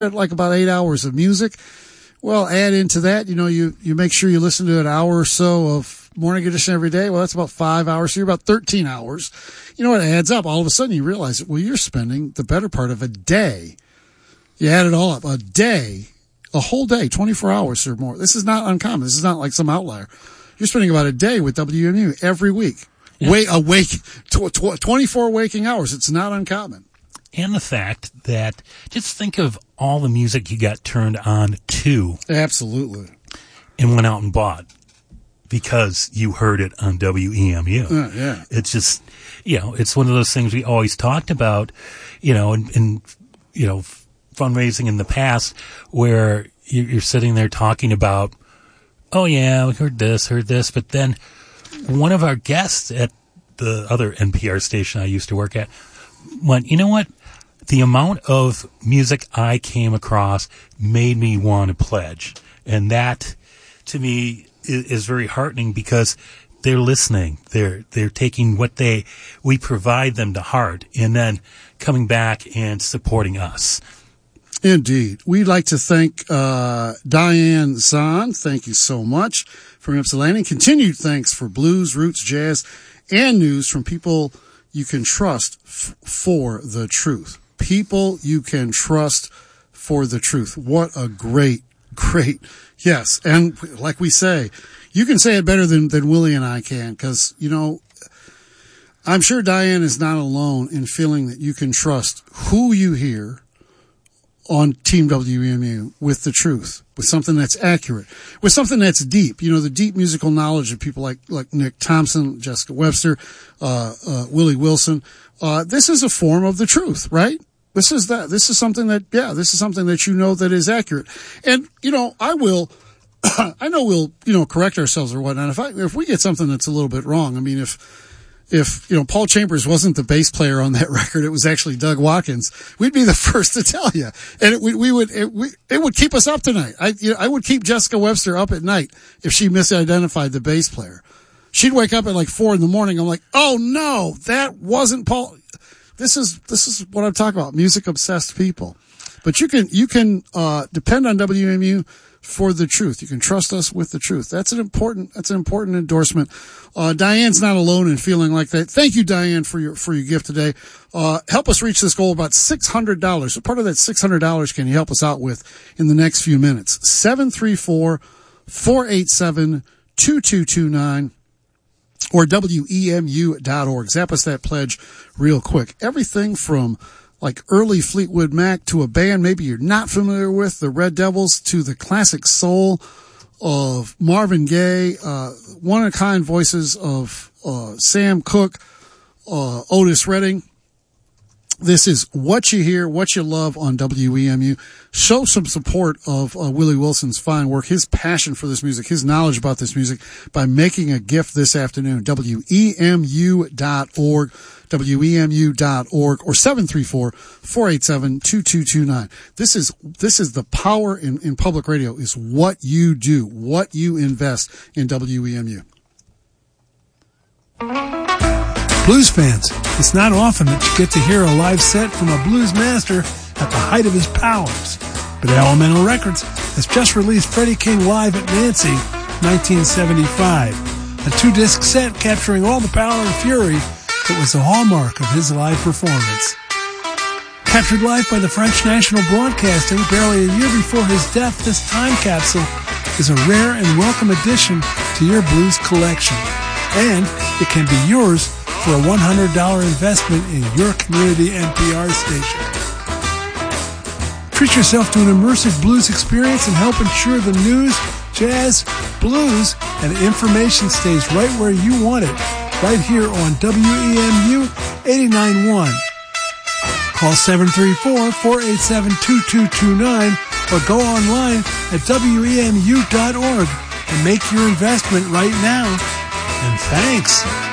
like about 8 hours of music. Well, add into that, you make sure you listen to an hour or so of Morning Edition every day. Well, that's about 5 hours. So you're about 13 hours. You know what? It adds up. All of a sudden you realize, well, you're spending the better part of a day. You add it all up. A day, a whole day, 24 hours or more. This is not uncommon. This is not like some outlier. You're spending about a day with WMU every week. Yeah. 24 waking hours. It's not uncommon. And the fact that just think of all the music you got turned on to. Absolutely. And went out and bought because you heard it on WEMU. Yeah. It's just, it's one of those things we always talked about, in fundraising in the past where you're sitting there talking about, oh yeah, we heard this. But then one of our guests at the other NPR station I used to work at went, you know what? The amount of music I came across made me want to pledge. And that, to me, is very heartening because they're listening. They're taking what we provide them to heart and then coming back and supporting us. Indeed. We'd like to thank Diane Zahn. Thank you so much from Ypsilanti. Continued thanks for blues, roots, jazz, and news from people you can trust for the truth. People you can trust for the truth. What a great, yes. And like we say, you can say it better than Willie and I can because, I'm sure Diane is not alone in feeling that you can trust who you hear on Team WEMU with the truth, with something that's accurate, with something that's deep. The deep musical knowledge of people like Nick Thompson, Jessica Webster, Willie Wilson. This is a form of the truth, right? This is something that that is accurate. And, I know we'll, correct ourselves or whatnot. If we get something that's a little bit wrong, I mean, if Paul Chambers wasn't the bass player on that record, it was actually Doug Watkins, we'd be the first to tell you. And it would keep us up tonight. I would keep Jessica Webster up at night if she misidentified the bass player. She'd wake up at like 4 a.m. I'm like, oh no, that wasn't Paul. This is what I'm talking about. Music obsessed people. But you can depend on WMU for the truth. You can trust us with the truth. That's an important endorsement. Diane's not alone in feeling like that. Thank you, Diane, for your gift today. Help us reach this goal, about $600. So part of that $600 can you help us out with in the next few minutes? 734-487-2229 or WEMU.org. Zap us that pledge real quick. Everything from like early Fleetwood Mac to a band maybe you're not familiar with, the Red Devils, to the classic soul of Marvin Gaye, one-of-a-kind voices of Sam Cooke, Otis Redding. This is what you hear, what you love on WEMU. Show some support of Willie Wilson's fine work, his passion for this music, his knowledge about this music by making a gift this afternoon. WEMU.org, WEMU.org, or 734-487-2229. This is the power in public radio, is what you do, what you invest in WEMU. Blues fans, it's not often that you get to hear a live set from a blues master at the height of his powers. But Elemental Records has just released Freddie King Live at Nancy, 1975, a 2-disc set capturing all the power and fury that was the hallmark of his live performance. Captured live by the French National Broadcasting barely a year before his death, this time capsule is a rare and welcome addition to your blues collection. And it can be yours for a $100 investment in your community NPR station. Treat yourself to an immersive blues experience and help ensure the news, jazz, blues, and information stays right where you want it, right here on WEMU 89.1. Call 734-487-2229 or go online at WEMU.org and make your investment right now. And thanks.